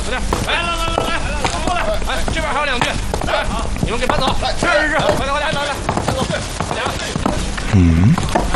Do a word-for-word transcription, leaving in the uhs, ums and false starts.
有点，来来来来来来，过来，哎，这边还有两具，来，你们给搬走，是是是，快点快点，来来来，搬走，快点。嗯。